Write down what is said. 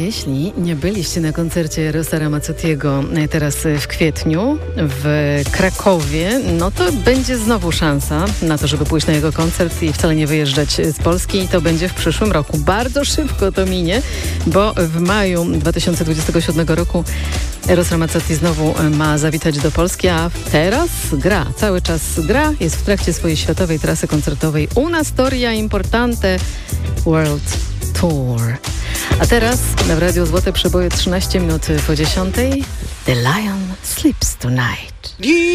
jeśli nie byliście na koncercie Erosa Ramazzotiego teraz w kwietniu w Krakowie, no to będzie znowu szansa na to, żeby pójść na jego koncert i wcale nie wyjeżdżać z Polski. I to będzie w przyszłym roku. Bardzo szybko to minie, bo w maju 2027 roku Eros Ramazzotti znowu ma zawitać do Polski, a teraz gra, cały czas gra, jest w trakcie swojej światowej trasy koncertowej Una Storia Importante World Tour. A teraz w Radiu Złote Przeboje 13 minut po 10. The Lion Sleeps Tonight.